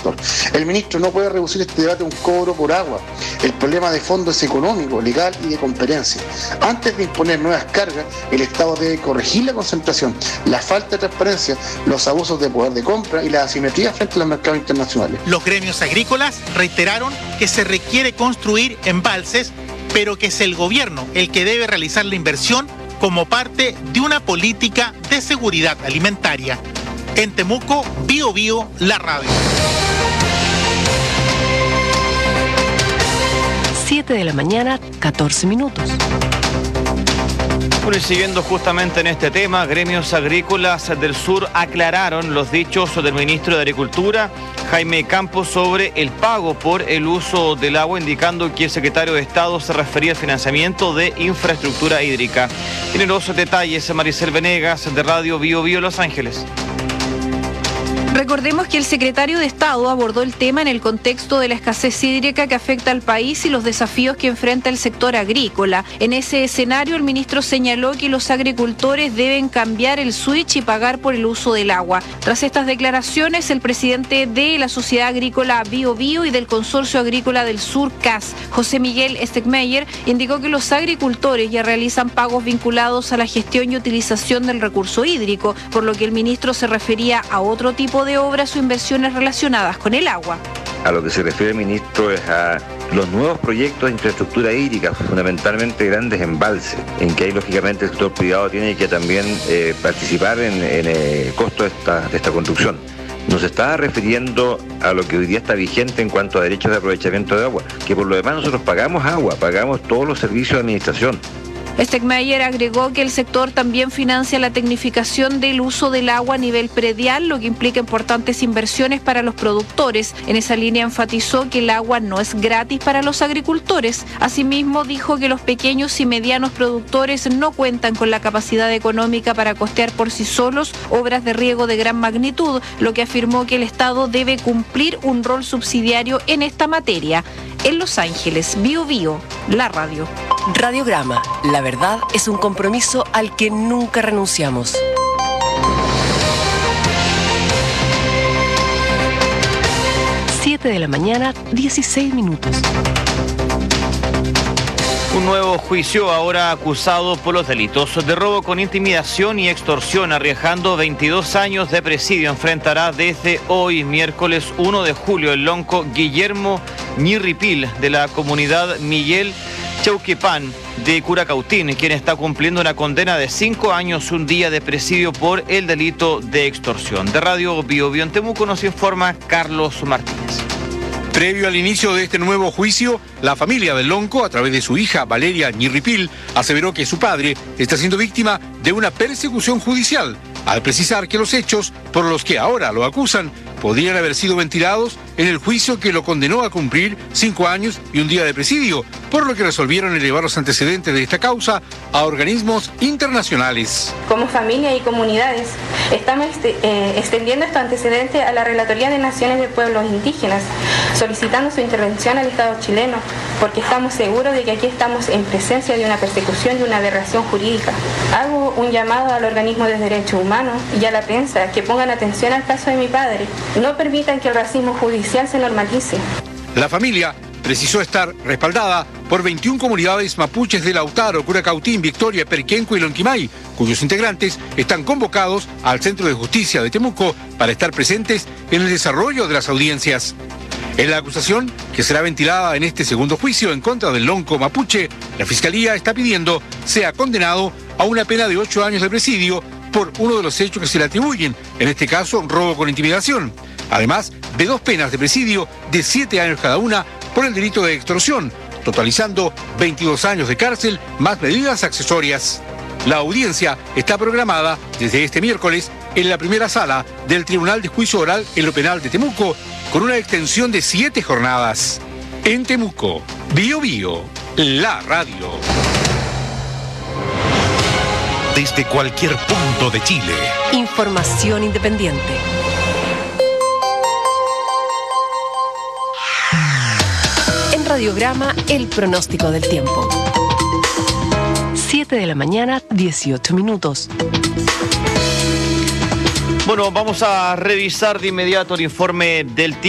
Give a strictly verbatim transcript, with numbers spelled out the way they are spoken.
sector. El ministro no puede reducir este debate a un cobro por agua. El problema de fondo es económico, legal y de competencia. Antes de imponer nuevas cargas, el Estado debe corregir la concentración, la falta de transparencia, los abusos de poder de compra y la asimetría frente a los mercados internacionales. Los gremios agrícolas reiteraron que se requiere construir embalses, pero que es el gobierno el que debe realizar la inversión como parte de una política de seguridad alimentaria. En Temuco, Bío Bío, la radio. siete de la mañana, catorce minutos. Bueno, y siguiendo justamente en este tema, gremios agrícolas del sur aclararon los dichos del ministro de Agricultura, Jaime Campos, sobre el pago por el uso del agua, indicando que el secretario de Estado se refería al financiamiento de infraestructura hídrica. Tiene los detalles Maricel Venegas, de Radio Bío Bío, Los Ángeles. Recordemos que el secretario de Estado abordó el tema en el contexto de la escasez hídrica que afecta al país y los desafíos que enfrenta el sector agrícola. En ese escenario, el ministro señaló que los agricultores deben cambiar el switch y pagar por el uso del agua. Tras estas declaraciones, el presidente de la Sociedad Agrícola Bío Bío y del Consorcio Agrícola del Sur, C A S, José Miguel Stegmeyer, indicó que los agricultores ya realizan pagos vinculados a la gestión y utilización del recurso hídrico, por lo que el ministro se refería a otro tipo de obras o inversiones relacionadas con el agua. A lo que se refiere el ministro es a los nuevos proyectos de infraestructura hídrica, fundamentalmente grandes embalses, en que ahí lógicamente el sector privado tiene que también eh, participar en, en el costo de esta, de esta construcción. Nos está refiriendo a lo que hoy día está vigente en cuanto a derechos de aprovechamiento de agua, que por lo demás nosotros pagamos agua, pagamos todos los servicios de administración. Stegmeyer agregó que el sector también financia la tecnificación del uso del agua a nivel predial, lo que implica importantes inversiones para los productores. En esa línea enfatizó que el agua no es gratis para los agricultores. Asimismo, dijo que los pequeños y medianos productores no cuentan con la capacidad económica para costear por sí solos obras de riego de gran magnitud, lo que afirmó que el Estado debe cumplir un rol subsidiario en esta materia. En Los Ángeles, Bío Bío, la radio. Radiograma, la verdad es un compromiso al que nunca renunciamos. siete de la mañana, dieciséis minutos. Un nuevo juicio, ahora acusado por los delitos de robo con intimidación y extorsión, arriesgando veintidós años de presidio, enfrentará desde hoy, miércoles uno de julio, el lonco Guillermo Ñirripil, de la comunidad Miguel Chauquepán de Curacautín, quien está cumpliendo una condena de cinco años, un día de presidio por el delito de extorsión. De Radio Bío Bío en Temuco nos informa Carlos Martínez. Previo al inicio de este nuevo juicio, la familia del lonco, a través de su hija Valeria Ñirripil, aseveró que su padre está siendo víctima de una persecución judicial, al precisar que los hechos por los que ahora lo acusan podrían haber sido ventilados en el juicio que lo condenó a cumplir cinco años y un día de presidio, por lo que resolvieron elevar los antecedentes de esta causa a organismos internacionales. Como familia y comunidades, estamos eh, extendiendo estos antecedentes a la Relatoría de Naciones de Pueblos Indígenas, solicitando su intervención al Estado chileno, porque estamos seguros de que aquí estamos en presencia de una persecución y una aberración jurídica. Hago un llamado al organismo de derechos humanos y a la prensa que pongan atención al caso de mi padre. No permitan que el racismo judicial se normalice. La familia precisó estar respaldada por veintiuna comunidades mapuches de Lautaro, Curacautín, Victoria, Perquenco y Lonquimay, cuyos integrantes están convocados al Centro de Justicia de Temuco para estar presentes en el desarrollo de las audiencias. En la acusación, que será ventilada en este segundo juicio en contra del lonco mapuche, la Fiscalía está pidiendo sea condenado a una pena de ocho años de presidio por uno de los hechos que se le atribuyen, en este caso, robo con intimidación. Además de dos penas de presidio de siete años cada una por el delito de extorsión, totalizando veintidós años de cárcel más medidas accesorias. La audiencia está programada desde este miércoles en la primera sala del Tribunal de Juicio Oral en lo Penal de Temuco, con una extensión de siete jornadas. En Temuco, Bío Bío, la radio. Desde cualquier punto de Chile. Información independiente. En Radiograma, el pronóstico del tiempo. siete de la mañana, dieciocho minutos. Bueno, vamos a revisar de inmediato el informe del tiempo.